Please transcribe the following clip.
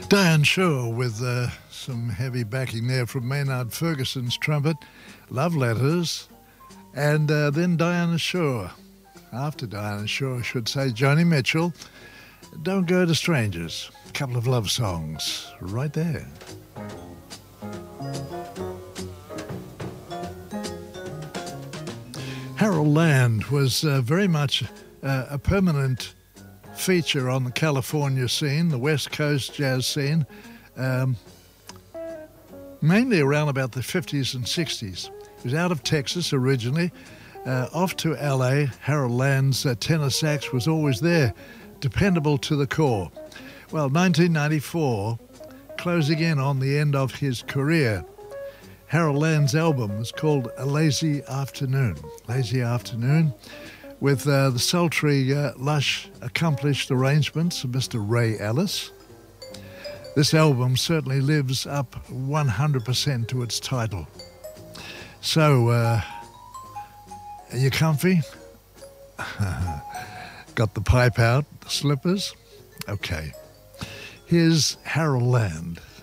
Diane Shaw with some heavy backing there from Maynard Ferguson's trumpet, Love Letters, and then Diana Shaw. After Diana Shaw, I should say, Joni Mitchell, Don't Go to Strangers. A couple of love songs right there. Harold Land was very much a permanent feature on the California scene, the West Coast jazz scene, mainly around about the 50s and 60s. He was out of Texas originally, off to LA. Harold Land's tenor sax was always there, dependable to the core. Well, 1994, closing in on the end of his career, Harold Land's album was called A Lazy Afternoon. Lazy Afternoon, with the sultry, lush, accomplished arrangements of Mr. Ray Ellis. This album certainly lives up 100% to its title. So, are you comfy? Got the pipe out, the slippers? Okay. Here's Harold Land.